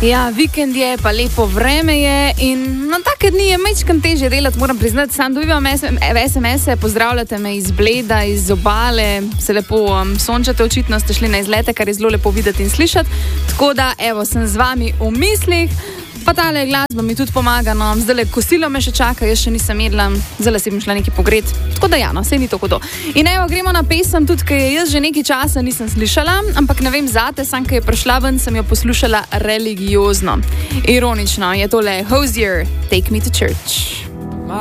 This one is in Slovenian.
Ja, vikend je, pa lepo vreme je in na take dni je mečkam težje delati, moram priznati. Sam dobivam SMS-e, pozdravljate me iz Bleda, iz obale, se lepo sončate, očitno ste šli na izlete, kar je zelo lepo videti in slišati. Tako da, evo, sem z vami v mislih. Pa tale glasba mi tudi pomaga, no, zdajle kosilo me še čaka, jaz še nisem jedla, zdajle si bom šla nekaj pogret, tako da ja, no, sej ni to hudo. In evo, gremo na pesem tudi, ki je jaz že nekaj časa nisem slišala, ampak ne vem zate, sam, ki je prišla ven, sem jo poslušala religiozno. Ironično je tole Hozier, Take Me to Church.